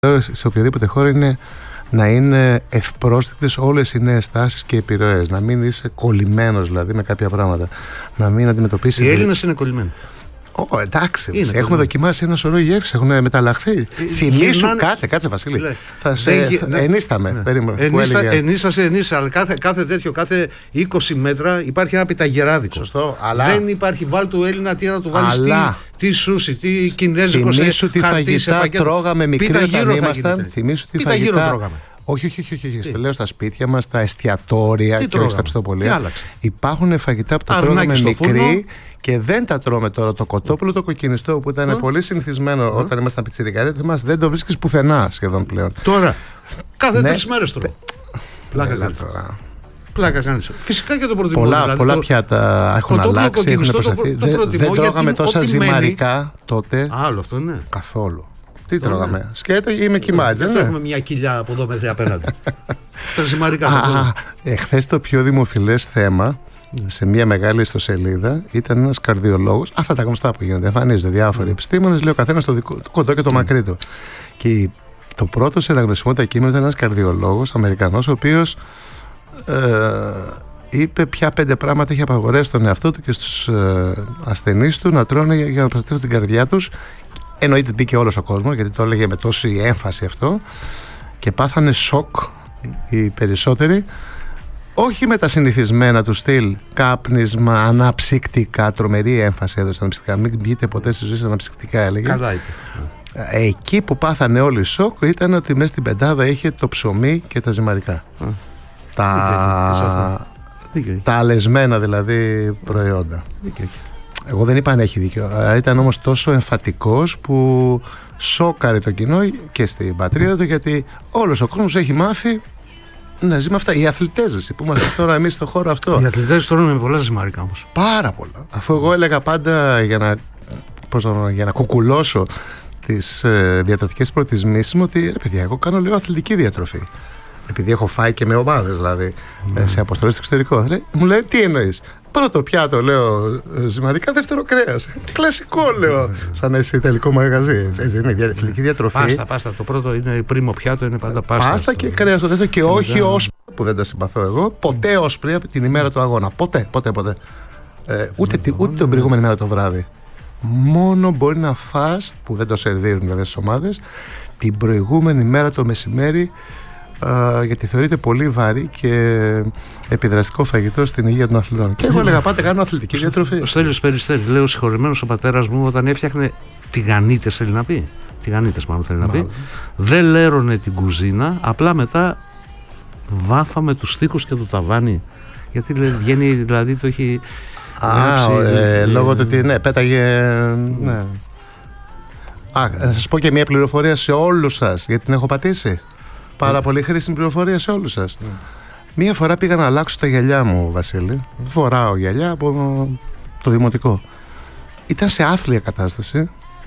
σε οποιοδήποτε χώρο είναι να είναι ευπρόσδεκτες όλες οι νέες τάσεις και επιρροές. Να μην είσαι κολλημένος δηλαδή με κάποια πράγματα. Να μην αντιμετωπίσεις. Οι Έλληνες είναι κολλημένοι. Εντάξει, έχουμε δοκιμάσει ένα σωρό γεύσεις, έχουν μεταλλαχθεί. Θυμήσου, κάτσε Βασίλη. Ενίσταμε. Ενίστασε, αλλά κάθε 20 μέτρα υπάρχει ένα πιταγεράδικο. Σωστό, αλλά δεν υπάρχει. Βάλ του Έλληνα, τι να του βάλεις, τι σούσι, τι κινέζικο. Θυμήσου τι φαγητά τρώγαμε μικροί όταν ήμασταν. Θυμήσου τι φαγητά τρώγαμε. Όχι. Λέω στα σπίτια μας, στα εστιατόρια και όχι στα ψητοπολία. Υπάρχουν φαγητά που τα τρώγαμε μικροί και δεν τα τρώμε τώρα. Το κοτόπουλο, το κοκκινιστό που ήταν πολύ συνηθισμένο όταν ήμασταν πιτσιρικάρια, δεν το βρίσκεις πουθενά σχεδόν πλέον. Τώρα, κάθε 3 μέρες τρώω. Πλάκα κάνεις. Φυσικά και το προτιμώ. Πολλά πιάτα έχουν αλλάξει, έχουν προσταθεί. Δεν τρώγαμε τόσα ζυμαρικά τότε. Άλλο αυτό είναι. Καθόλου. Τι τρώγαμε, σκέτα ή με κιμάτζα? Δεν έχουμε μια κοιλιά από εδώ μέχρι απέναντι. Τα ζυμαρικά. Εχθές το πιο δημοφιλές θέμα σε μια μεγάλη ιστοσελίδα ήταν ένας καρδιολόγος. Αυτά τα γνωστά που γίνονται, εμφανίζονται διάφοροι επιστήμονες, λέει ο καθένας το κοντό και το μακρύ του. Και το πρώτο σε αναγνωσιμότητα κείμενο ήταν ένας καρδιολόγος Αμερικανός, ο οποίος είπε ποια 5 πράγματα είχε απαγορεύσει στον εαυτό του και στους ασθενείς του να τρώνε για να προστατεύουν την καρδιά τους. Εννοείται μπήκε όλος ο κόσμος, γιατί το έλεγε με τόση έμφαση αυτό, και πάθανε σοκ οι περισσότεροι, όχι με τα συνηθισμένα του στυλ κάπνισμα, αναψυκτικά, τρομερή έμφαση έδωσε στα αναψυκτικά. Μην μπείτε ποτέ στη ζωή στα αναψυκτικά, έλεγε. Καλά είπε. Εκεί που πάθανε όλοι σοκ ήταν ότι μέσα στην πεντάδα είχε το ψωμί και τα ζυμαρικά. Τα αλεσμένα δηλαδή προϊόντα. Εγώ δεν είπα αν έχει δίκιο. Ήταν όμως τόσο εμφατικός που σόκαρε το κοινό και στην πατρίδα του, γιατί όλος ο κόσμος έχει μάθει να ζει με αυτά. Οι αθλητές που είμαστε τώρα εμείς στον χώρο αυτό. Οι αθλητές τρώνε με πολλά ζυμαρικά όμως. Πάρα πολλά. Αφού εγώ έλεγα πάντα για να κουκουλώσω τις διατροφικές προτιμήσεις μου ότι παιδιά, εγώ κάνω λίγο αθλητική διατροφή. Επειδή έχω φάει και με ομάδες, δηλαδή σε αποστολές στο εξωτερικό. Μου λέει, τι εννοείς? Πρώτο πιάτο, λέω, ζυμαρικά, δεύτερο κρέας. Κλασικό, λέω, σαν εσύ τελικό μαγαζί. Έτσι είναι η αθλητική διατροφή. Πάστα. Το πρώτο είναι πρίμο πιάτο, είναι πάντα πάστα. Πάστα και κρέας το δεύτερο, και όχι όσπρια που δεν τα συμπαθώ εγώ. Ποτέ όσπρια την ημέρα του αγώνα. Ποτέ. Ούτε την προηγούμενη μέρα το βράδυ. Μόνο μπορεί να φας, που δεν το σερβίρουν δηλαδή στις ομάδες, την προηγούμενη μέρα το μεσημέρι. Γιατί θεωρείται πολύ βαρύ και επιδραστικό φαγητό στην υγεία των αθλητών. Και εγώ έλεγα πάντα κάνω αθλητική διατροφή. Ο Στέλιος Περιστέρη, λέει ο συγχωρεμένος ο πατέρας μου, όταν έφτιαχνε τηγανίτες, θέλει να πει. Τηγανίτες μάλλον θέλει να πει. Δεν λέρωνε την κουζίνα, απλά μετά βάφαμε τους τοίχους και το ταβάνι. Γιατί βγαίνει, δηλαδή το έχει γράψει. Λόγω του ότι πέταγε. Ναι. Να σας πω και μια πληροφορία σε όλους σας, γιατί την έχω πατήσει. Πάρα πολύ χρήσιμη πληροφορία σε όλους σας. Μία φορά πήγα να αλλάξω τα γυαλιά μου, Βασίλη. Φοράω γυαλιά από το δημοτικό. Ήταν σε άθλια κατάσταση.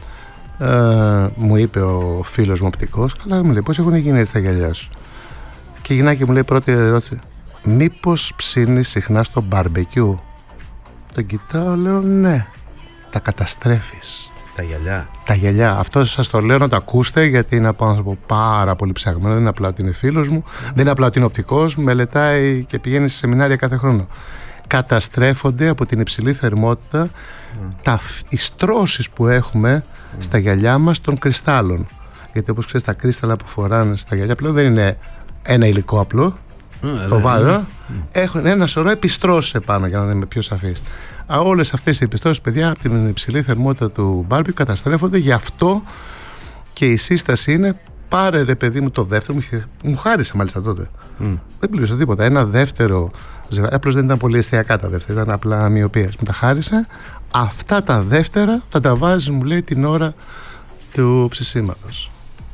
Μου είπε ο φίλος μου οπτικός, καλά, μου λέει, πώς έχουν γίνει έτσι τα γυαλιά σου? Και η γυναίκα μου λέει, πρώτη ερώτηση, μήπως ψήνεις συχνά στο μπαρμπεκιού? Τον κοιτάω, λέω, ναι. Τα καταστρέφεις. Τα γυαλιά. Αυτό σας το λέω να το ακούστε, γιατί είναι από άνθρωπο πάρα πολύ ψαγμένο. Δεν είναι απλά ότι είναι φίλος μου, δεν είναι απλά ότι είναι οπτικός, μελετάει και πηγαίνει σε σεμινάρια κάθε χρόνο. Καταστρέφονται από την υψηλή θερμότητα οι στρώσεις που έχουμε στα γυαλιά μας των κρυστάλλων. Γιατί όπως ξέρεις, τα κρύσταλλα που φοράνε στα γυαλιά πλέον δεν είναι ένα υλικό απλό. Το βάζω. Έχουν ένα σωρό επιστρώσεις επάνω, για να είμαι πιο σαφής. Όλες αυτές οι επιστρώσεις, παιδιά, από την υψηλή θερμότητα του μπάρμπιου καταστρέφονται. Γι' αυτό και η σύσταση είναι, πάρε ρε παιδί μου το δεύτερο, μου χάρισε μάλιστα τότε. Δεν πλήρωσα τίποτα. Ένα δεύτερο ζευγάρι, απλώς δεν ήταν πολύ εστιακά τα δεύτερα, ήταν απλά μοιοπίας. Μου τα χάρισε. Αυτά τα δεύτερα θα τα βάζει, μου λέει, την ώρα του ψησίματος.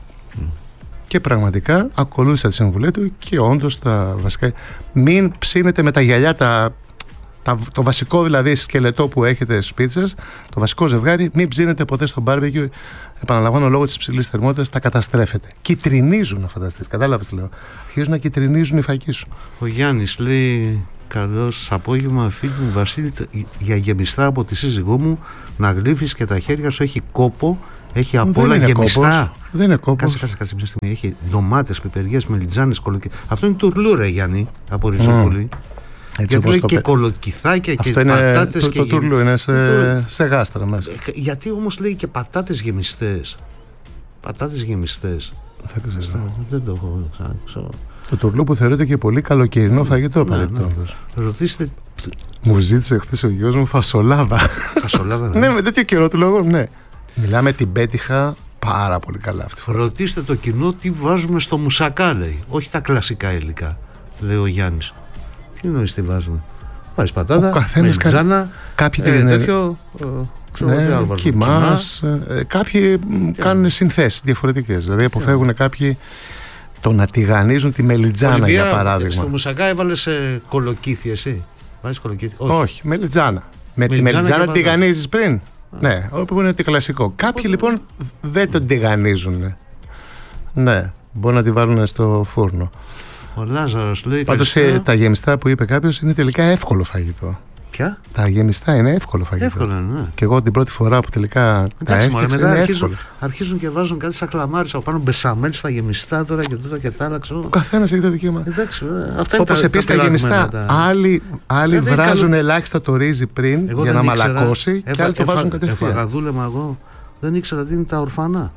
Και πραγματικά ακολούθησα τη συμβουλή του και όντως τα βασικά. Μην ψήνετε με τα γυαλιά το βασικό δηλαδή σκελετό που έχετε στις σπίτι σας, το βασικό ζευγάρι, μην ψήνετε ποτέ στο μπάρμπεκιου. Επαναλαμβάνω, λόγω της υψηλής θερμότητας τα καταστρέφετε. Κιτρινίζουν, να φανταστείς. Κατάλαβες, λέω. Αρχίζουν να κιτρινίζουν οι φακοί σου. Ο Γιάννης λέει, καλώς απόγευμα, φίλοι μου Βασίλη, για γεμιστά από τη σύζυγό μου να γλύφεις και τα χέρια σου έχει κόπο Έχει απ' όλα γεμιστά. Δεν είναι κόπος. Κάτσε μια στιγμή. Έχει ντομάτες, πιπεριές, μελιτζάνες, κολοκυθάκια. Αυτό είναι τουρλού, ρε Γιάννη, από Ριζούπολη. Γιατί λέει και κολοκυθάκια και πατάτες. Το τουρλού είναι σε γάστρα μέσα. Γιατί όμως λέει και πατάτες γεμιστές. Πατάτες γεμιστές. Δεν το έχω ξανά. Το τουρλού που θεωρείται και πολύ καλοκαιρινό φαγητό, παρεπτόντως. Ρωτήστε. Μου ζήτησε χθες ο γιος μου φασολάδα. Φασολάδα, ναι, με τέτοιο καιρό του λόγου, ναι. Μιλάμε, την πέτυχα πάρα πολύ καλά αυτή τη φορά. Ρωτήστε το κοινό τι βάζουμε στο μουσακά, λέει. Όχι τα κλασικά υλικά, λέει ο Γιάννης. Τι εννοείς τι βάζουμε? Βάζεις πατάτα, μελιτζάνα, τέτοιο. Κιμάς. Κάποιοι κάνουν συνθέσεις διαφορετικές. Δηλαδή αποφεύγουν κάποιοι το να τηγανίζουν τη μελιτζάνα, για παράδειγμα. Στο μουσακά έβαλες κολοκύθι, εσύ? Βάζεις κολοκύθι? Όχι, μελιτζάνα. Με τη μελιτζάνα τηγανίζεις πριν. Ναι, όπου είναι το κλασικό. Κάποιοι λοιπόν δεν τον τηγανίζουν. Ναι, μπορεί να τη βάλουν στο φούρνο. Ο Λάζαρος λέει. Πάντως τα γεμιστά που είπε κάποιος είναι τελικά εύκολο φαγητό. Ποια? Τα γεμιστά είναι εύκολο φαγητό. Εύκολο, ναι. Και εγώ την πρώτη φορά που τελικά τα έφτιαξα, μετά αρχίζουν και βάζουν κάτι σαν κλαμάρις από πάνω, μπεσαμέλ στα γεμιστά τώρα και τούτα και τα άλλα. Ο καθένας έχει το δικαίωμα. Όπως επίσης τα γεμιστά. Άλλοι βράζουν ελάχιστα το ρύζι πριν για να μαλακώσει και άλλοι το βάζουν κατευθείαν. Έφαγα δούλεμα εγώ. Δεν ήξερα τι είναι τα ορφανά.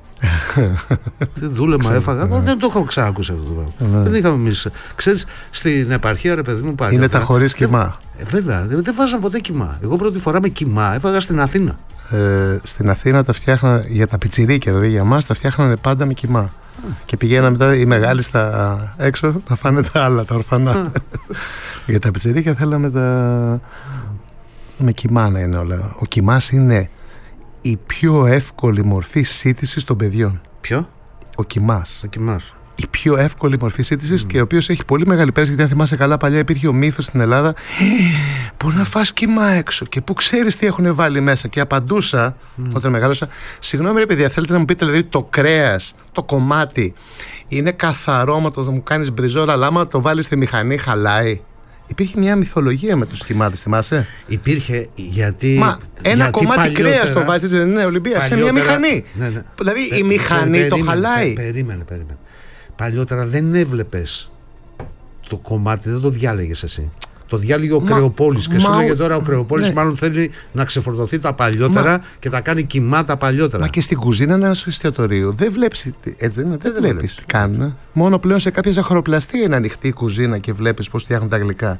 Τι δούλεμα έφαγα. Δεν το έχω ξανακούσει αυτό το πράγμα. Δεν είχαμε εμείς. Ξέρεις, στην επαρχία, ρε παιδί μου, πάλι. Είναι τα χωρίς κιμά. Βέβαια, δεν βάζαν ποτέ κιμά. Εγώ πρώτη φορά με κιμά έφαγα στην Αθήνα. Στην Αθήνα τα φτιάχναν για τα πιτσιρίκια, δηλαδή για μας τα φτιάχνανε πάντα με κιμά. Και πηγαίναν μετά οι μεγάλοι στα έξω να φάνε τα άλλα, τα ορφανά. Για τα πιτσιρίκια θέλαμε τα με κιμά να είναι όλα. Ο κιμάς είναι η πιο εύκολη μορφή σύντησης των παιδιών. Ποιο? Ο κιμάς. Ο κιμάς. Η πιο εύκολη μορφή σύντησης και ο οποίος έχει πολύ μεγάλη πέραση. Γιατί αν θυμάσαι καλά, παλιά υπήρχε ο μύθος στην Ελλάδα. Μπορεί να φας κιμά έξω και που ξέρεις τι έχουν βάλει μέσα. Και απαντούσα όταν μεγάλωσα, συγγνώμη ρε παιδιά, θέλετε να μου πείτε δηλαδή το κρέας, το κομμάτι είναι καθαρό, μα το μου κάνεις μπριζόρα, αλλά άμα το βάλεις στη μηχανή χαλάει. Υπήρχε μια μυθολογία με τους κιμάτες, θυμάσαι? Υπήρχε γιατί. Μα ένα κομμάτι κρέας το βάζεις, δεν είναι Ολυμπία, σε μια μηχανή. Ναι. Δηλαδή η μηχανή το χαλάει. Περίμενε. Παλιότερα δεν έβλεπες το κομμάτι, δεν το διάλεγες εσύ. Το διάλεγε ο Κρεοπόλης και σου λέγε τώρα ο Κρεοπόλης μάλλον θέλει να ξεφορτωθεί τα παλιότερα και τα κάνει κιμά τα παλιότερα. Μα και στην κουζίνα ενός εστιατορίου δεν βλέπεις, έτσι δεν είναι, δεν βλέπεις τι κάνουν. Μόνο πλέον σε κάποια ζαχαροπλαστεία είναι ανοιχτή η κουζίνα και βλέπεις πώς φτιάχνουν τα γλυκά.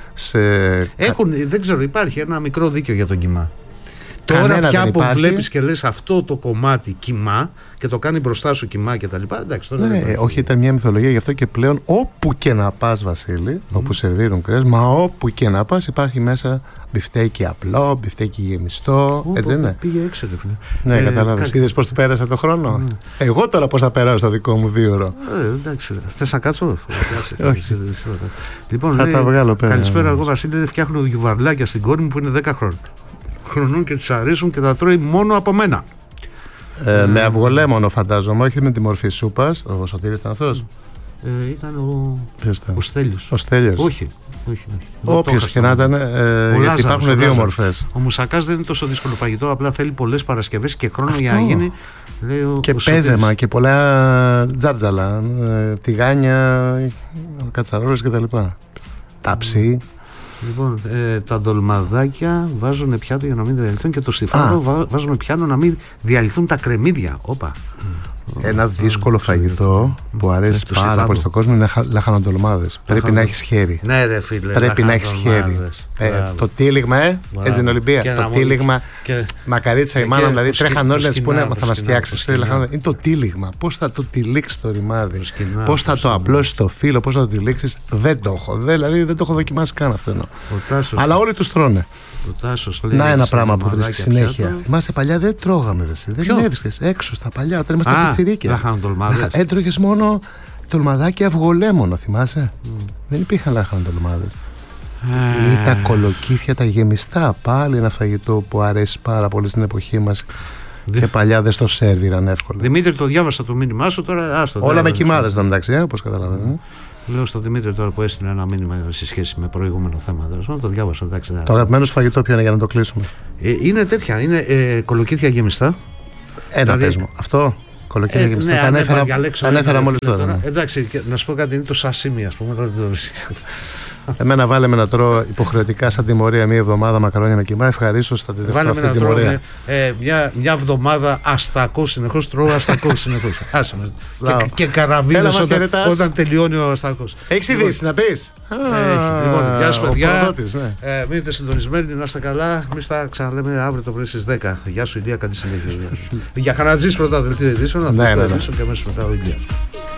Δεν ξέρω, υπάρχει ένα μικρό δίκαιο για τον κιμά. Τώρα πια που βλέπεις και λες αυτό το κομμάτι κιμά και το κάνει μπροστά σου κιμά και τα λοιπά. Εντάξει, τώρα όχι, ήταν μια μυθολογία γι' αυτό και πλέον όπου και να πας, Βασίλη, όπου σερβίρουν κρέας, μα όπου και να πας υπάρχει μέσα μπιφτέκι απλό, μπιφτέκι γεμιστό. Έτσι δεν είναι? Πήγε έξω, φίλε. Ναι, κατάλαβες. Είδες πώς του πέρασε το χρόνο? Εγώ τώρα πώς θα περάσω το δικό μου 2ωρο. Εντάξει, θες να κάτσω? Λοιπόν, θα τα βγάλω πέρα. Καλησπέρα, εγώ Βασίλη, φτιάχνω γιουβαρλάκια στην κόρη μου που είναι 10 χρονών και της αρέσουν και τα τρώει μόνο από μένα. Με αυγολέμονο φαντάζομαι, όχι με τη μορφή σούπας. Ο Σωτήρης ήταν αυτός? Ήταν ο Στέλιος. Ο Στέλιος. Όχι. Όποιος και να ήταν, γιατί υπάρχουν δύο μορφές. Ο μουσακάς δεν είναι τόσο δύσκολο φαγητό, απλά θέλει πολλές Παρασκευές και χρόνο για να γίνει. Και πέδεμα και πολλά τζάρτζαλα, τηγάνια, κατσαρόλες κτλ. Ταψί. Λοιπόν, τα ντολμαδάκια βάζουν πιάτο για να μην διαλυθούν και το στιφάδο βάζουν πιάνο να μην διαλυθούν τα κρεμμύδια. Όπα. Ένα δύσκολο φαγητό που αρέσει πάρα πολύ στον κόσμο είναι λαχανοντολμάδες. Πρέπει να έχεις χέρι. Ναι, ρε φίλε. Πρέπει να έχεις χέρι. Το τύλιγμα, έτσι είναι Ολυμπία. Το τύλιγμα. Μακαρίτσα η μάνα, δηλαδή τρέχαν όλες που θα μας φτιάξεις. Είναι το τύλιγμα. Πώς θα το τυλίξεις το ρημάδι, πώς θα το απλώσεις το φύλλο, πώς θα το τυλίξεις. Δεν το έχω. Δηλαδή δεν το έχω δοκιμάσει καν αυτό. Αλλά όλοι τους τρώνε. Να ένα πράγμα που βρίσκει συνέχεια. Θυμάσαι παλιά δεν τρώγαμε. Δεν έβρισκες έξω στα παλιά όταν ήμασταν πιτσιρίκια. Έτρωγες μόνο τολμαδάκια αυγολέμονο, θυμάσαι? Δεν υπήρχαν λαχανοτολμάδες. Ή τα κολοκύθια τα γεμιστά, πάλι ένα φαγητό που αρέσει πάρα πολύ στην εποχή μας. Και παλιά δεν στο σέρβιραν εύκολα. Δημήτρη, το διάβασα το μήνυμά σου τώρα. Όλα με κοιμάδες εδώ μεταξύ, όπως καταλαβαίνω. Λέω στον Δημήτρη τώρα που έστειλε ένα μήνυμα σε σχέση με προηγούμενο θέμα. Το διάβασα. Το αγαπημένο σου φαγητό ποιο είναι για να το κλείσουμε? Είναι τέτοια. Είναι κολοκύθια γεμιστά. Ένα Δηλαδή- πες μου. Αυτό. Κολοκύθια και ναι, πιστά. αν Τα διαλέξω ανέφερα ένα, μόλις φίλε, τώρα. Ναι. Εντάξει, να σου πω κάτι, είναι το σασίμι, ας πούμε, δεν το βρίσκεις. Εμένα βάλε με να τρώω υποχρεωτικά σαν τιμωρία μία εβδομάδα μακαρόνια με κιμά. Ευχαρίστως θα τη δεχτώ Βάλε με αυτή να τη τιμωρία. τρώμε μια εβδομάδα αστακό συνεχώς, τρώω αστακό συνεχώς. Άσε με. Τσάω. Και Έλα, καραβίδες μας όταν, χαιρετάς. όταν τελειώνει ο αστακός. Έχεις Λοιπόν, ειδήσει να πεις. έχει. Λοιπόν, γεια σου, παιδιά. Ο προδότης, ναι. Μείνετε συντονισμένοι, να είστε καλά. Εμείς θα ξαναλέμε αύριο το πρωί στις 10. Γεια σου, Ηλία, καλή συνέχεια. Για Χαρατζής πρώτα δελτίο ειδήσεων, Ναι, ναι, ναι. και αμέσως μετά ο Ηλίας.